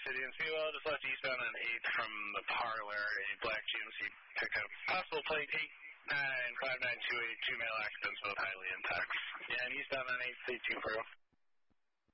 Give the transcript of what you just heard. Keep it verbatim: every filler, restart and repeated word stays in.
City and Seawell, just left eastbound on eighth from the Parlor, a black G M C pickup. Possible plate eight nine five nine two eight, two male occupants, both highly intact. Yeah, and eastbound on eighth, eight two four.